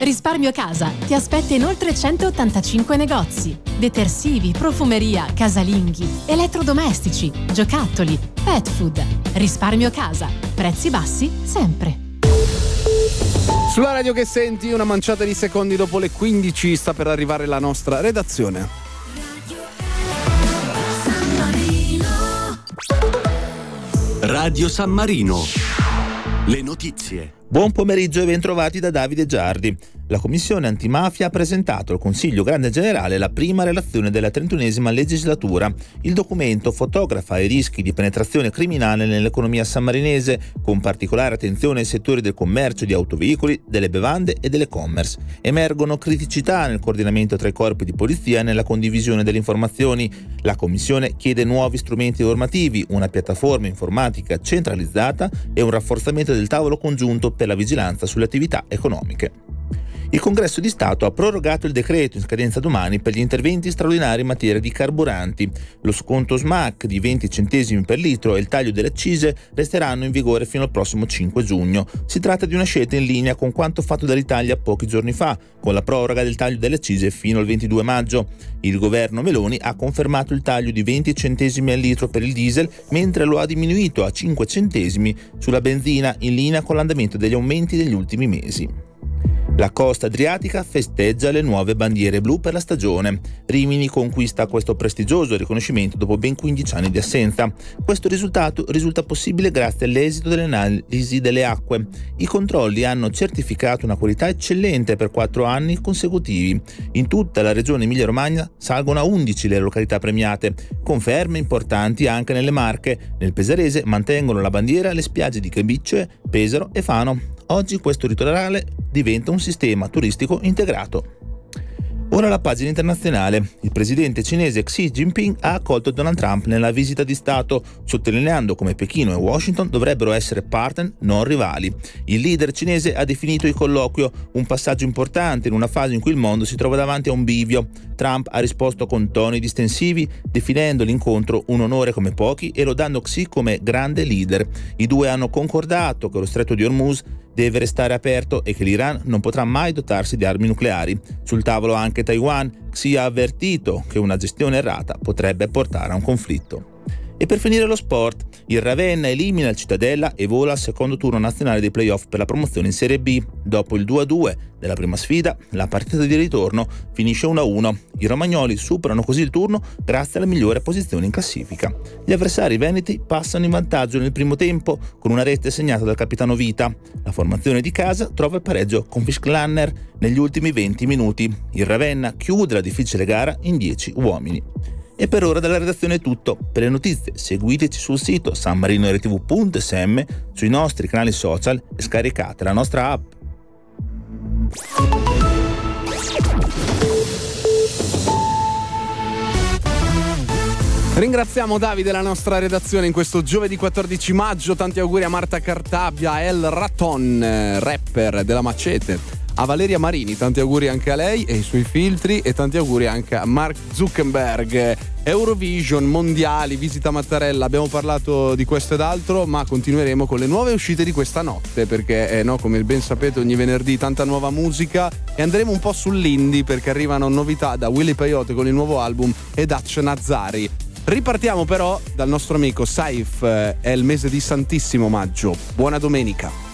Risparmio Casa ti aspetta in oltre 185 negozi. Detersivi, profumeria, casalinghi, elettrodomestici, giocattoli, pet food. Risparmio Casa. Prezzi bassi sempre. Sulla radio che senti, una manciata di secondi dopo le 15 sta per arrivare la nostra redazione. Radio San Marino. Le notizie. Buon pomeriggio e bentrovati da Davide Giardi. La Commissione Antimafia ha presentato al Consiglio Grande Generale la prima relazione della 31esima legislatura. Il documento fotografa i rischi di penetrazione criminale nell'economia sammarinese, con particolare attenzione ai settori del commercio di autoveicoli, delle bevande e dell'e-commerce. Emergono criticità nel coordinamento tra i corpi di polizia e nella condivisione delle informazioni. La Commissione chiede nuovi strumenti normativi, una piattaforma informatica centralizzata e un rafforzamento del tavolo congiunto per la vigilanza sulle attività economiche. Il Congresso di Stato ha prorogato il decreto in scadenza domani per gli interventi straordinari in materia di carburanti. Lo sconto SMAC di 20 centesimi per litro e il taglio delle accise resteranno in vigore fino al prossimo 5 giugno. Si tratta di una scelta in linea con quanto fatto dall'Italia pochi giorni fa, con la proroga del taglio delle accise fino al 22 maggio. Il governo Meloni ha confermato il taglio di 20 centesimi al litro per il diesel, mentre lo ha diminuito a 5 centesimi sulla benzina, in linea con l'andamento degli aumenti degli ultimi mesi. La costa adriatica festeggia le nuove bandiere blu per la stagione. Rimini conquista questo prestigioso riconoscimento dopo ben 15 anni di assenza. Questo risultato risulta possibile grazie all'esito delle analisi delle acque. I controlli hanno certificato una qualità eccellente per 4 anni consecutivi. In tutta la regione Emilia-Romagna salgono a 11 le località premiate. Conferme importanti anche nelle Marche. Nel Pesarese mantengono la bandiera le spiagge di Crebicce, Pesaro e Fano. Oggi questo litorale diventa un sistema turistico integrato. Ora la pagina internazionale. Il presidente cinese Xi Jinping ha accolto Donald Trump nella visita di Stato, sottolineando come Pechino e Washington dovrebbero essere partner, non rivali. Il leader cinese ha definito il colloquio un passaggio importante in una fase in cui il mondo si trova davanti a un bivio. Trump ha risposto con toni distensivi, definendo l'incontro un onore come pochi e lodando Xi come grande leader. I due hanno concordato che lo stretto di Hormuz deve restare aperto e che l'Iran non potrà mai dotarsi di armi nucleari. Sul tavolo anche Taiwan. Xi ha avvertito che una gestione errata potrebbe portare a un conflitto. E per finire lo sport, il Ravenna elimina il Cittadella e vola al secondo turno nazionale dei playoff per la promozione in Serie B. Dopo il 2-2 della prima sfida, la partita di ritorno finisce 1-1. I romagnoli superano così il turno grazie alla migliore posizione in classifica. Gli avversari veneti passano in vantaggio nel primo tempo con una rete segnata dal capitano Vita. La formazione di casa trova il pareggio con Fischlanner negli ultimi 20 minuti. Il Ravenna chiude la difficile gara in 10 uomini. E per ora dalla redazione è tutto. Per le notizie seguiteci sul sito sanmarinoretv.sm, sui nostri canali social e scaricate la nostra app. Ringraziamo Davide, la nostra redazione in questo giovedì 14 maggio. Tanti auguri a Marta Cartabia, a El Raton, rapper della Macete, a Valeria Marini, tanti auguri anche a lei e ai suoi filtri, e tanti auguri anche a Mark Zuckerberg. Eurovision, mondiali, visita Mattarella, abbiamo parlato di questo ed altro, ma continueremo con le nuove uscite di questa notte, perché come ben sapete ogni venerdì tanta nuova musica, e andremo un po' sull'indie perché arrivano novità da Willy Peyote con il nuovo album e Dutch Nazzari. Ripartiamo però dal nostro amico Saif, è il mese di Santissimo Maggio. Buona domenica.